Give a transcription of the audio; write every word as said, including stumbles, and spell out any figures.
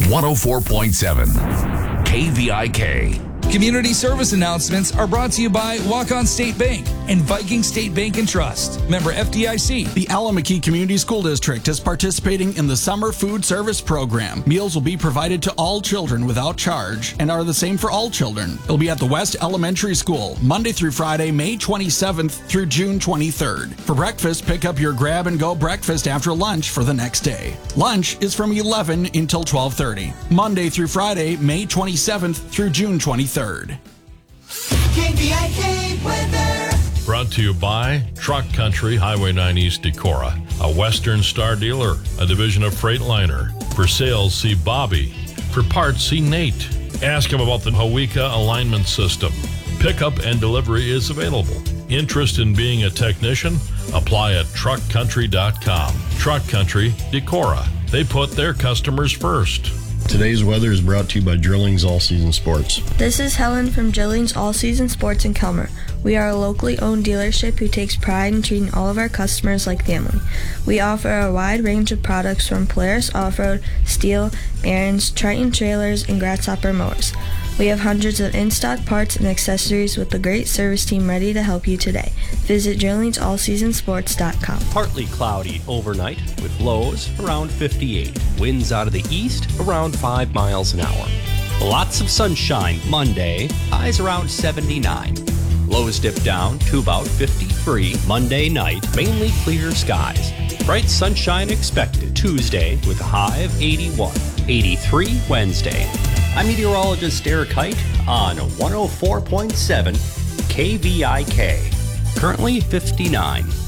one oh four point seven K V I K. Community service announcements are brought to you by Walk-On State Bank and Viking State Bank and Trust. Member F D I C. The Alameda Community School District is participating in the Summer Food Service Program. Meals will be provided to all children without charge and are the same for all children. It'll be at the West Elementary School, Monday through Friday, May twenty-seventh through June twenty-third. For breakfast, pick up your grab-and-go breakfast after lunch for the next day. Lunch is from eleven until twelve thirty. Monday through Friday, May twenty-seventh through June twenty-third. K V I K weather. Brought to you by Truck Country, Highway nine East Decorah, a Western Star dealer, a division of Freightliner. For sales, see Bobby. For parts, see Nate. Ask him about the Hawika alignment system. Pickup and delivery is available. Interest in being a technician? Apply at truck country dot com. Truck Country, Decorah. They put their customers first. Today's weather is brought to you by Drillings All Season Sports. This is Helen from Drillings All Season Sports in Kelmer. We are a locally owned dealership who takes pride in treating all of our customers like family. We offer a wide range of products from Polaris Off-Road, Steel, Aaron's, Triton trailers, and Grasshopper mowers. We have hundreds of in-stock parts and accessories with a great service team ready to help you today. Visit drillings all season sports dot com. Partly cloudy overnight with lows around fifty-eight. Winds out of the east around five miles an hour. Lots of sunshine Monday, highs around seventy-nine. Lows dip down to about fifty-three. Monday night, mainly clear skies. Bright sunshine expected Tuesday with a high of eighty-one. eighty-three Wednesday. I'm meteorologist Eric Height on one oh four point seven K V I K. Currently fifty-nine.